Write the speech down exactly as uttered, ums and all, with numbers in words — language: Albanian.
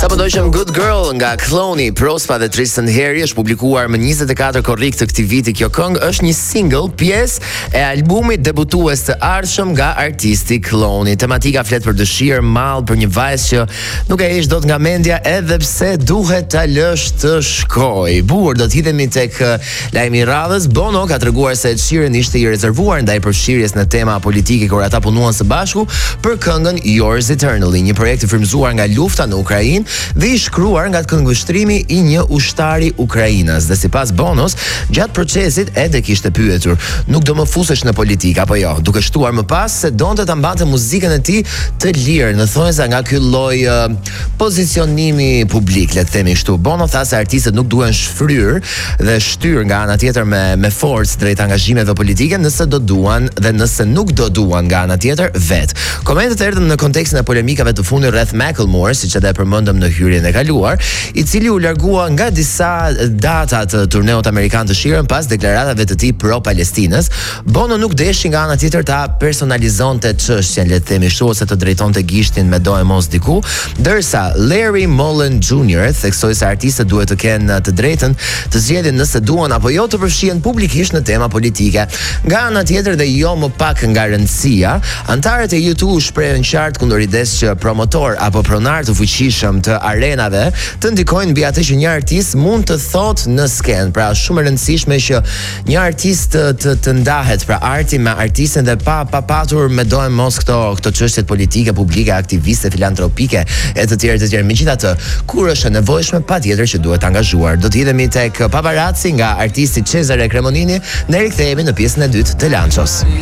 Sa po dojshëm Good Girl nga Cloni, Prospa dhe Tristan Harry është publikuar më njëzet e katër korrik të këtij viti. Kjo këngë është një single, pjesë e albumit debutues të ardhshëm nga artisti Cloni. Tematika flet për dëshirë, mall, për një vajzë që nuk e heq dot nga mendja edhe pse duhet ta lësh të shkojë. Bukur, do të hidhemi tek lajmi i radhës. Bono ka treguar se Ed Sheeran ishte i rezervuar ndaj përfshirjes në tema politike kur ata punuan së bashku për këngën Yours Eternally, një projekt i frymëzuar nga lufta në Ukrainë dhe i shkruar nga këngëvështrimi i një ushtari ukrainas. Dhe sipas Bonos, gjatë procesit edhe kishte pyetur, nuk do më fusesh në politikë apo jo, duke shtuar më pas se donte ta mbante muzikën e tij të lirë, në thonjza nga ky lloj uh, pozicionimi publik, le të themi kështu. Bono tha se artistët nuk duhen shfryr dhe shtyr nga ana tjetër me me forcë drejt angazhimeve politike nëse do duan dhe nëse nuk do duan nga ana tjetër vet. Komentet erdhën në kontekstin e polemikave të fundit rreth Macklemore, siç edhe përmendëm në hyrjen e kaluar, i cili u largua nga disa data të turneut amerikan të Sheeran pas deklaratave të tij pro-Palestinës. Bono nuk deshi nga ana tjetër ta personalizonte çështjen, le të themi kështu, ose të drejtonte gishtin me do e mos diku, ndërsa Larry Mullen Junior theksoi se artistët duhet të kenë të drejtën të zgjedhin nëse duan apo jo të përfshihen publikisht në tema politike. Nga ana tjetër dhe jo më pak nga rëndësia, antarët e U two shprehen qartë kundër idesë që promotor apo pronar të fuqishëm të arenave të ndikojnë mbi atë që një artist mund të thotë në sken. Pra shumë e rëndësishme që një artist të, të, të ndahet pra arti me artistën dhe pa pa patur me do e mos këto këto çështjet politike, publike, aktiviste, filantropike e të tjerë të tjerë. Megjithatë, kur është e nevojshme, patjetër që duhet angazhuar. Do të hidhemi tek Paparazzi nga artisti Cesare Cremonini, ne rikthehemi në pjesën e dytë të Lanços.